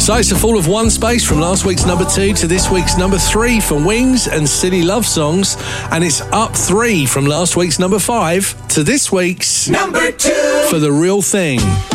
So it's a fall of one space from last week's number 2 to this week's number 3 for Wings and Silly Love Songs. And it's up 3 from last week's number 5 to this week's number 2 for The Real Thing.